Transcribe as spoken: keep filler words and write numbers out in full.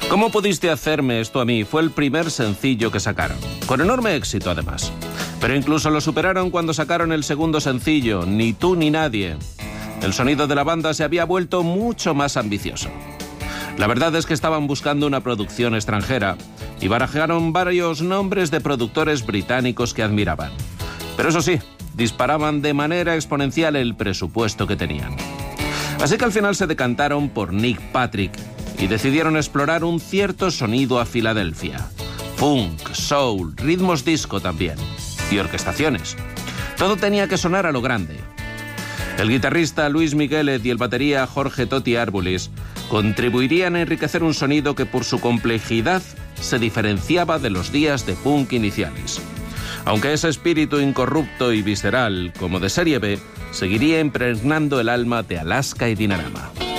¿Cómo pudiste hacerme esto a mí? Fue el primer sencillo que sacaron, con enorme éxito además. Pero incluso lo superaron cuando sacaron el segundo sencillo, Ni tú ni nadie. El sonido de la banda se había vuelto mucho más ambicioso. La verdad es que estaban buscando una producción extranjera y barajaron varios nombres de productores británicos que admiraban. Pero eso sí, disparaban de manera exponencial el presupuesto que tenían. Así que al final se decantaron por Nick Patrick y decidieron explorar un cierto sonido a Filadelfia. Funk, soul, ritmos disco también. Y orquestaciones. Todo tenía que sonar a lo grande. El guitarrista Luis Miguelet y el batería Jorge Toti Arbulis contribuirían a enriquecer un sonido que por su complejidad se diferenciaba de los días de punk iniciales. Aunque ese espíritu incorrupto y visceral, como de serie B, seguiría impregnando el alma de Alaska y Dinarama.